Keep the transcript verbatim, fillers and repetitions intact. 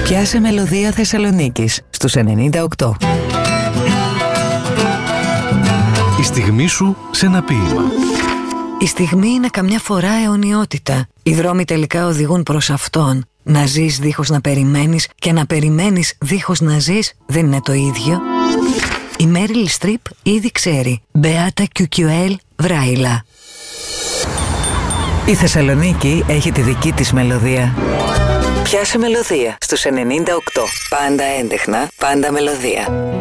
Πιάσε μελωδία Θεσσαλονίκης στους ενενήντα οκτώ. Η στιγμή σου σε ένα ποίημα. Η στιγμή είναι καμιά φορά αιωνιότητα. Οι δρόμοι τελικά οδηγούν προς αυτόν. Να ζεις δίχως να περιμένεις και να περιμένεις δίχως να ζεις δεν είναι το ίδιο. Η Μέριλ Στριπ ήδη ξέρει. Μπεάτα Κιουκιουέλ Βράιλα. Η Θεσσαλονίκη έχει τη δική της μελωδία. Πιάσε μελωδία στους ενενήντα οκτώ. Πάντα έντεχνα, πάντα μελωδία.